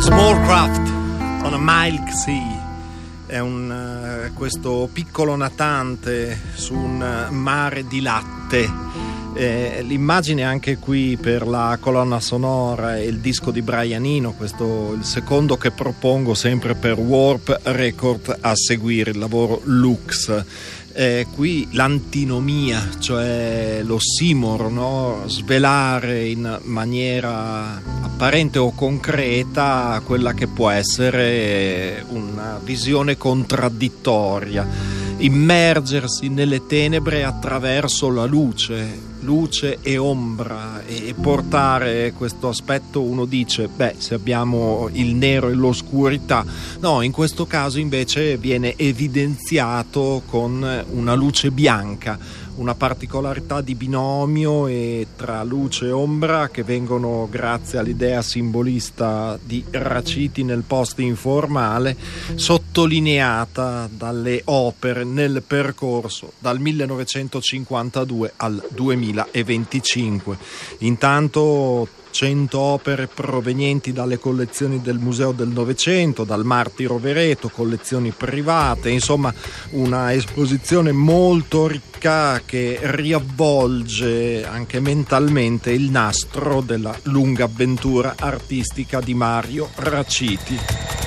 Small craft on a mild sea è questo piccolo natante su un mare di latte. L'immagine anche qui per la colonna sonora e il disco di Brian Eno, questo il secondo che propongo sempre per Warp Record a seguire, il lavoro Lux. Qui l'antinomia, cioè l'ossimoro, no? Svelare in maniera apparente o concreta quella che può essere una visione contraddittoria, immergersi nelle tenebre attraverso la luce e ombra, e portare questo aspetto. Uno dice, se abbiamo il nero e l'oscurità, no, in questo caso invece viene evidenziato con una luce bianca, una particolarità di binomio e tra luce e ombra che vengono, grazie all'idea simbolista di Raciti nel post informale, sottolineata dalle opere nel percorso dal 1952 al 2025. Intanto 100 opere provenienti dalle collezioni del Museo del Novecento, dal Marti Rovereto, collezioni private, insomma una esposizione molto ricca che riavvolge anche mentalmente il nastro della lunga avventura artistica di Mario Raciti.